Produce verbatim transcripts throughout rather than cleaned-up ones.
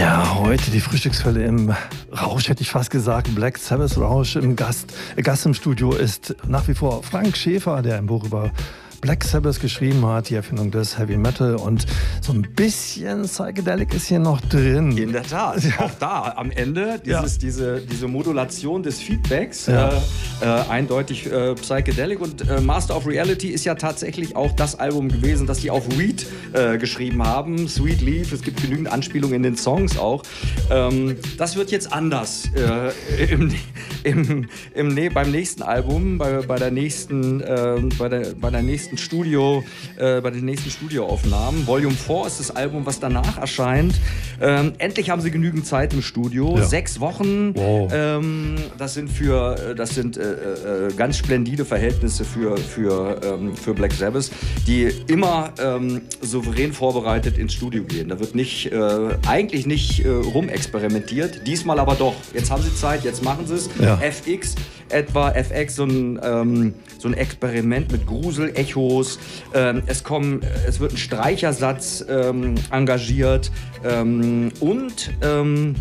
Ja, heute die Frühstücksfälle im Rausch, hätte ich fast gesagt. Black Sabbath Rausch. Im Gast, Gast im Studio ist nach wie vor Frank Schäfer, der ein Buch über Black Sabbath geschrieben hat, die Erfindung des Heavy Metal, und so ein bisschen Psychedelic ist hier noch drin. In der Tat, ja. Auch da am Ende dieses, ja. diese, diese Modulation des Feedbacks, ja. äh, äh, eindeutig äh, Psychedelic, und äh, Master of Reality ist ja tatsächlich auch das Album gewesen, das die auf Weed äh, geschrieben haben, Sweet Leaf, es gibt genügend Anspielungen in den Songs auch. Ähm, das wird jetzt anders äh, im, im, im, nee, beim nächsten Album, bei, bei der nächsten, äh, bei der, bei der nächsten Studio, äh, bei den nächsten Studioaufnahmen. Volume vier ist das Album, was danach erscheint. Ähm, endlich haben sie genügend Zeit im Studio. Ja. Sechs Wochen. Wow. Ähm, das sind für, das sind äh, äh, ganz splendide Verhältnisse für, für, ähm, für Black Sabbath, die immer ähm, souverän vorbereitet ins Studio gehen. Da wird nicht, äh, eigentlich nicht äh, rumexperimentiert. Diesmal aber doch. Jetzt haben sie Zeit, jetzt machen sie es. Ja. F X etwa, F X, so ein, ähm, so ein Experiment mit Grusel, Echos. Ähm, es, kommen, es wird ein Streichersatz ähm, engagiert ähm, und ähm,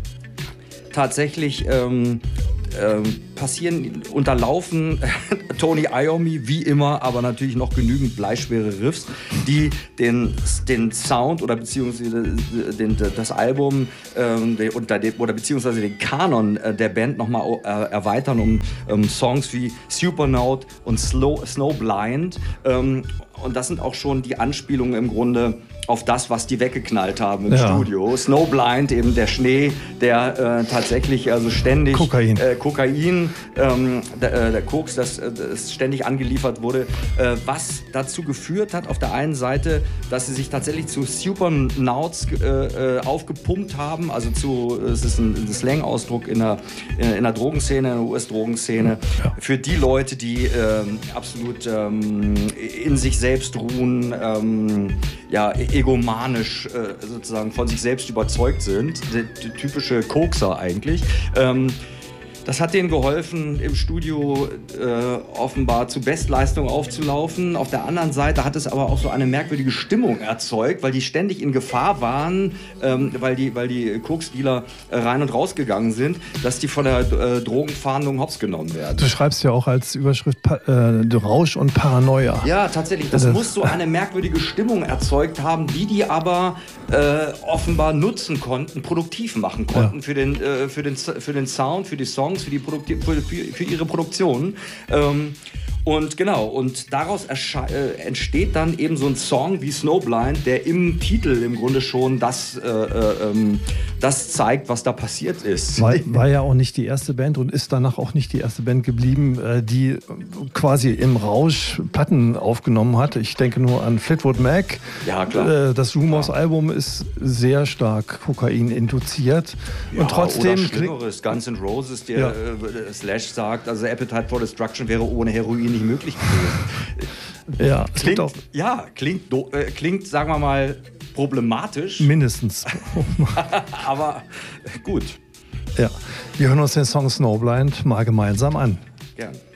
tatsächlich ähm, ähm, passieren, unterlaufen Tony Iommi wie immer, aber natürlich noch genügend bleischwere Riffs, die den, den Sound oder beziehungsweise den, das Album ähm, oder, oder beziehungsweise den Kanon der Band nochmal äh, erweitern um ähm, Songs wie Supernaut und Slow, Snowblind. Ähm, und das sind auch schon die Anspielungen im Grunde auf das, was die weggeknallt haben im ja. Studio. Snowblind, eben der Schnee, der äh, tatsächlich also ständig Kokain, äh, Kokain ähm, der, äh, der Koks, das, das ständig angeliefert wurde, äh, was dazu geführt hat, auf der einen Seite, dass sie sich tatsächlich zu Supernauts äh, aufgepumpt haben, also zu, es ist ein, ein Slang-Ausdruck in der, in der Drogenszene, in der U S-Drogenszene, ja. für die Leute, die äh, absolut ähm, in sich selbst ruhen, ähm, ja, egomanisch äh, sozusagen von sich selbst überzeugt sind. Die, die typische Kokser eigentlich. Ähm, Das hat denen geholfen, im Studio äh, offenbar zu Bestleistung aufzulaufen. Auf der anderen Seite hat es aber auch so eine merkwürdige Stimmung erzeugt, weil die ständig in Gefahr waren, ähm, weil die, weil die Koksdealer äh, rein und rausgegangen sind, dass die von der äh, Drogenfahndung hops genommen werden. Du schreibst ja auch als Überschrift äh, Rausch und Paranoia. Ja, tatsächlich. Das, das muss so eine merkwürdige Stimmung erzeugt haben, die die aber äh, offenbar nutzen konnten, produktiv machen konnten, ja. für den, äh, für den, für den Sound, für die Songs, Für, die Produkti- für, für ihre Produktion. Ähm, und genau, und daraus ersche- äh, entsteht dann eben so ein Song wie Snowblind, der im Titel im Grunde schon das, äh, äh, ähm, das zeigt, was da passiert ist. War, war ja auch nicht die erste Band und ist danach auch nicht die erste Band geblieben, äh, die quasi im Rausch Platten aufgenommen hat. Ich denke nur an Fleetwood Mac. Ja, klar. Äh, das Rumors-Album ist sehr stark Kokain induziert. Ja, und trotzdem oder Schlimmeres, Guns N' Roses, der ja. äh, Slash sagt, also Appetite for Destruction wäre ohne Heroin nicht möglich gewesen. Ja, klingt, auch ja, klingt, do, äh, klingt, sagen wir mal, problematisch. Mindestens. Aber gut. Ja, wir hören uns den Song Snowblind mal gemeinsam an. Gern.